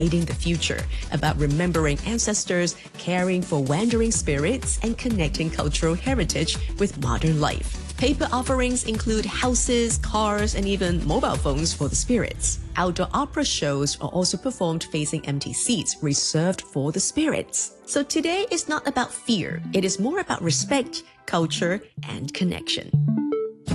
the future, about remembering ancestors, caring for wandering spirits, and connecting cultural heritage with modern life. Paper offerings include houses, cars, and even mobile phones for the spirits. Outdoor opera shows are also performed facing empty seats reserved for the spirits. So today is not about fear, it is more about respect, culture, and connection.